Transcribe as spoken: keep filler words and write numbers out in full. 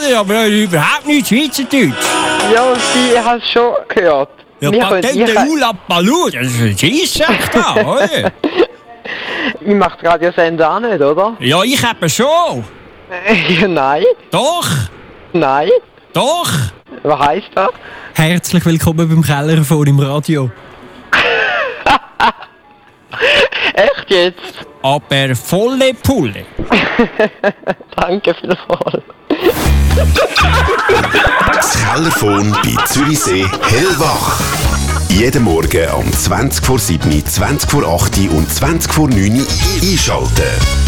Zürcher, aber überhaupt nicht Schweizerdeutsch. Ja, sie, ich habe es schon gehört. Ja, Wir Patent können- der ich- Ula Palou, das ist echt da, oder? Ich mache die Radiosender auch nicht, oder? Ja, ich eben schon. Ja, nein, Doch, nein. doch. Was heisst das? Herzlich willkommen beim Kellerfon im Radio. Echt jetzt? Aber volle Pulle. Danke vielmals. Das Kellerfon bei Zürichsee hellwach. Jeden Morgen um zwanzig vor sieben, zwanzig vor acht und zwanzig vor neun einschalten.